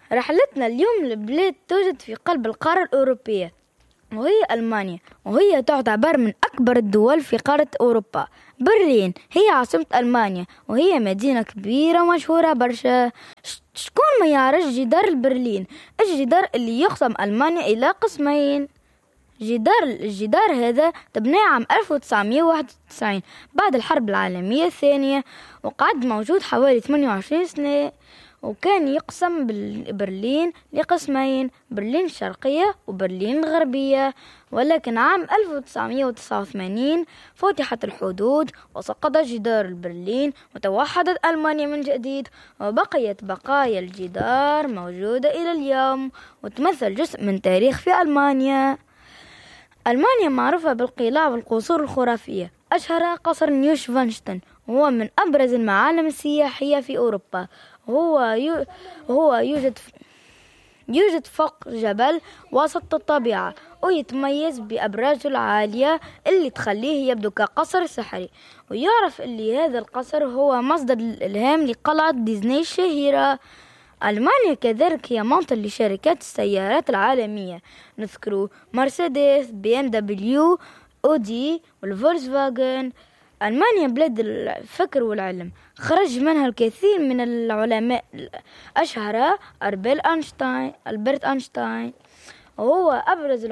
رحلتنا اليوم لبلاد توجد في قلب القارة الأوروبية، وهي ألمانيا، وهي تعتبر من أكبر الدول في قارة أوروبا. برلين هي عاصمة ألمانيا، وهي مدينة كبيرة مشهورة برشا. شكون ما يعرفش جدار البرلين، الجدار اللي يقسم ألمانيا إلى قسمين. الجدار هذا تبنى عام 1991 بعد الحرب العالمية الثانية، وقعد موجود حوالي 28 سنة، وكان يقسم برلين لقسمين، برلين الشرقية وبرلين الغربية. ولكن عام 1989 فتحت الحدود وسقط جدار برلين وتوحدت ألمانيا من جديد، وبقيت بقايا الجدار موجودة إلى اليوم وتمثل جزء من تاريخ في ألمانيا. ألمانيا معروفة بالقلاع والقصور الخرافية، أشهرها قصر نيوشفانشتاين، وهو من أبرز المعالم السياحية في أوروبا. هو يوجد فوق جبل وسط الطبيعة، ويتميز بأبراجه العالية اللي تخليه يبدو كقصر سحري. ويعرف اللي هذا القصر هو مصدر الإلهام لقلعة ديزني الشهيرة. ألمانيا كذلك هي موطن لشركات السيارات العالمية، نذكر مرسيدس، بي ام دبليو، اودي والفولكسفاجن. ألمانيا بلاد الفكر والعلم، خرج منها الكثير من العلماء، أشهر ألبرت أينشتاين، وهو أبرز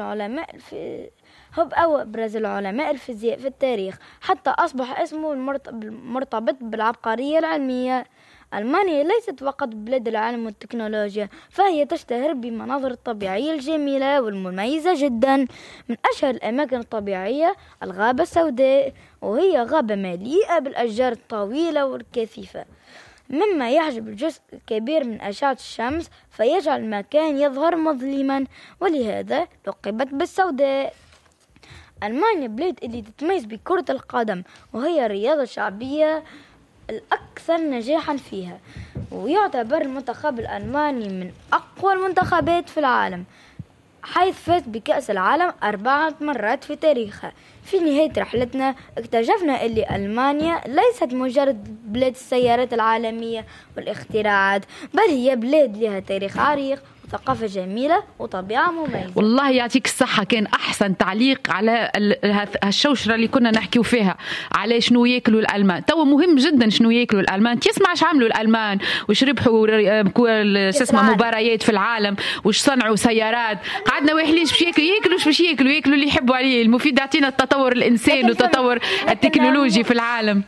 العلماء الفيزياء في التاريخ، حتى أصبح اسمه مرتبط بالعبقرية العلمية. ألمانيا ليست فقط بلاد العلم والتكنولوجيا، فهي تشتهر بالمناظر الطبيعية الجميلة والمميزة جدا. من أشهر الأماكن الطبيعية الغابة السوداء، وهي غابة مليئة بالأشجار الطويلة والكثيفة، مما يحجب الجزء الكبير من أشعة الشمس فيجعل المكان يظهر مظلما، ولهذا لقبت بالسوداء. ألمانيا بلاد اللي تتميز بكرة القدم، وهي الرياضة الشعبية الأكثر نجاحا فيها، ويعتبر المنتخب الألماني من أقوى المنتخبات في العالم، حيث فاز بكأس العالم 4 مرات في تاريخها. في نهاية رحلتنا اكتشفنا أن ألمانيا ليست مجرد بلاد السيارات العالمية والاختراعات، بل هي بلاد لها تاريخ عريق ثقافة جميلة وطبيعة مميزة. والله يعطيك الصحة، كان أحسن تعليق على هالشوشرة اللي كنا نحكيو فيها على شنو ياكلوا الألمان. تو مهم جدا شنو ياكلوا الألمان. تسمع اش عملوا الألمان، وش ربحوا مباريات في العالم، وش صنعوا سيارات. قعدنا واحليش باش ياكلوا اللي يحبوا عليه. المفيد يعطينا التطور الإنسان وتطور التكنولوجي في العالم.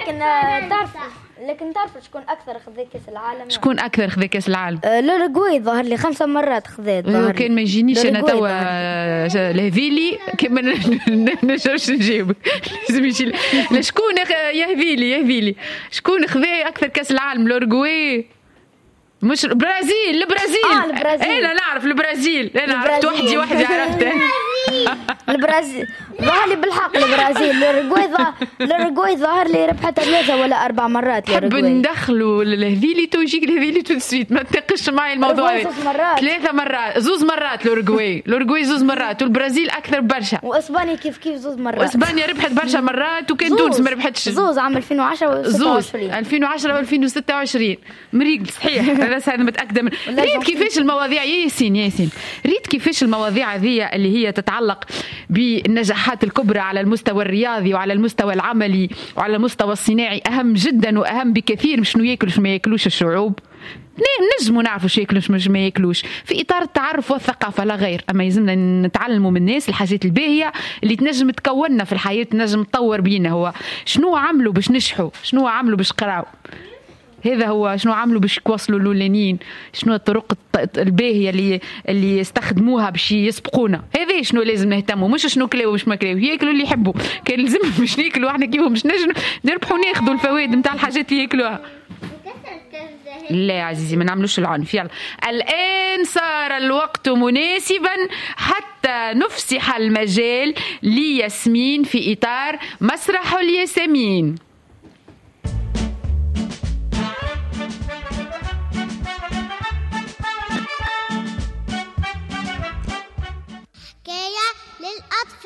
لكن تعرف شكون أكثر خذ كأس العالم؟ شكون أكثر خذ كأس العالم؟ الأوروغواي ظهر لي 5 مرات خذت. كان ما يجينيش أنا توا لهذيلي كما نجرش نجاوب. لازم يجي شكون يهذيلي شكون خذ أكثر كأس العالم؟ الأوروغواي مش البرازيل. أنا نعرف البرازيل. أنا عرفت وحدي عرفتها. البرازيل ظهر لي بالحق. الأوروغواي ظهر لي ربحت 3 ولا 4 مرات. حب ندخلوا لهذيلي توجيك لهذيلي تسويت، ما تناقش معي الموضوع. 3 مرات 2 مرات الأوروغواي 2 مرات، والبرازيل أكثر برشا، وإسبانيا كيف 2 مرات. وإسبانيا ربحت برشا مرات، وكان تونس ما ربحتش. عام 2010 و26 مريق صحيح. هذا متأكدة من. ريت كيفاش المواضيع ياسين ريت كيفاش المواضيع هذه اللي هي تتعلق بالنجاحات الكبرى على المستوى الرياضي وعلى المستوى العملي وعلى المستوى الصناعي أهم جدا وأهم بكثير من شنو ياكلوا شنو ما ياكلوش الشعوب. نجموا نعرفوا شو ياكلوش مش ما ياكلوش في إطار التعرف والثقافة لا غير. أما يلزمنا نتعلموا من الناس الحاجات الباهية اللي تنجم تكوننا في الحياة، تنجم تطور بينا. هو شنو عملوا باش نشحوا، شنو عملوا باش قراوا، هذا هو شنو عملوا باش يوصلوا لولانين، شنو الطرق الباهية اللي يستخدموها باش يسبقونا. هذا شنو لازم نهتموا، مش شنو كلاو وش ما كلاو. ياكلوا اللي يحبوا، كان لازم باش ناكلوا احنا كيفهم باش نربحوا ناخذوا الفوائد نتاع الحاجات اللي ياكلوها. لا يا عزيزي ما نعملوش العنف. يلا الآن صار الوقت مناسبا حتى نفسح المجال لياسمين في إطار مسرح الياسمين.